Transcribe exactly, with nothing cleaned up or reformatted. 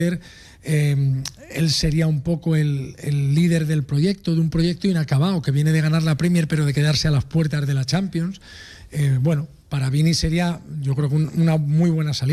Eh, él sería un poco el, el líder del proyecto, de un proyecto inacabado, que viene de ganar la Premier pero de quedarse a las puertas de la Champions. Eh, bueno, para Vini sería, yo creo que un, una muy buena salida.